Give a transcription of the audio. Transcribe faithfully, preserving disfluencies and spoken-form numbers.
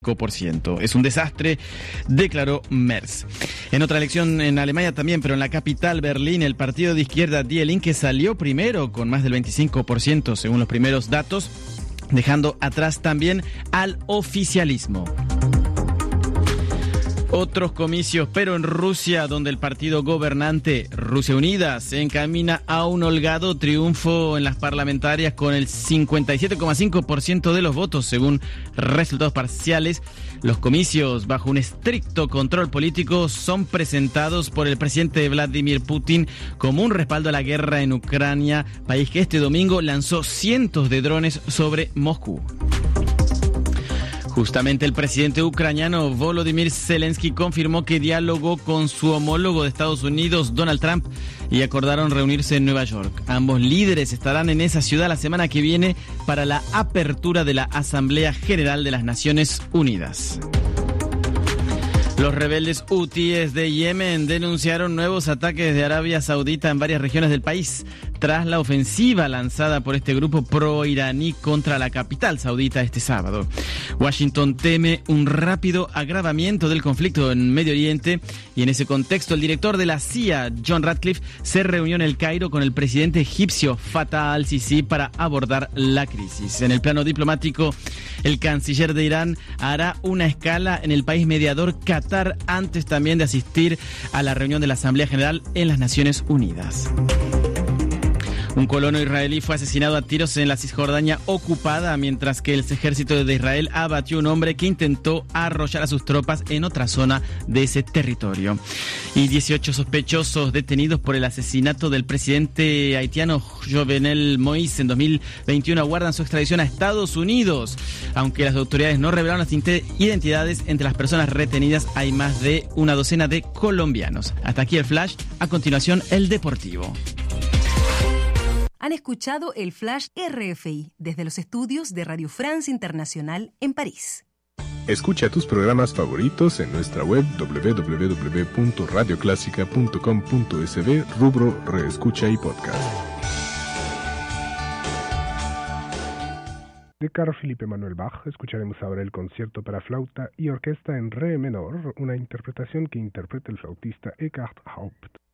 por ciento. Es un desastre, declaró Merz. En otra elección en Alemania también, pero en la capital, Berlín, el partido de izquierda Die Linke salió primero con más del veinticinco por ciento según los primeros datos, dejando atrás también al oficialismo. Otros comicios, pero en Rusia, donde el partido gobernante Rusia Unida se encamina a un holgado triunfo en las parlamentarias con el cincuenta y siete coma cinco por ciento de los votos, según resultados parciales. Los comicios, bajo un estricto control político, son presentados por el presidente Vladimir Putin como un respaldo a la guerra en Ucrania, país que este domingo lanzó cientos de drones sobre Moscú. Justamente el presidente ucraniano Volodymyr Zelensky confirmó que dialogó con su homólogo de Estados Unidos, Donald Trump, y acordaron reunirse en Nueva York. Ambos líderes estarán en esa ciudad la semana que viene para la apertura de la Asamblea General de las Naciones Unidas. Los rebeldes hutíes de Yemen denunciaron nuevos ataques de Arabia Saudita en varias regiones del país, tras la ofensiva lanzada por este grupo pro-iraní contra la capital saudita este sábado. Washington teme un rápido agravamiento del conflicto en Medio Oriente y en ese contexto el director de la C I A, John Ratcliffe, se reunió en El Cairo con el presidente egipcio Fatah al-Sisi para abordar la crisis. En el plano diplomático, el canciller de Irán hará una escala en el país mediador Qatar antes también de asistir a la reunión de la Asamblea General en las Naciones Unidas. Un colono israelí fue asesinado a tiros en la Cisjordania ocupada, mientras que el ejército de Israel abatió a un hombre que intentó arrollar a sus tropas en otra zona de ese territorio. Y dieciocho sospechosos detenidos por el asesinato del presidente haitiano Jovenel Moïse en dos mil veintiuno aguardan su extradición a Estados Unidos. Aunque las autoridades no revelaron las identidades, entre las personas retenidas hay más de una docena de colombianos. Hasta aquí el flash. A continuación, el deportivo. Han escuchado el Flash R F I desde los estudios de Radio France Internacional en París. Escucha tus programas favoritos en nuestra web doble u doble u doble u punto radio clásica punto com punto es be, rubro Reescucha y Podcast. De Carl Philipp Emanuel Bach escucharemos ahora el concierto para flauta y orquesta en re menor, una interpretación que interpreta el flautista Eckhard Haupt.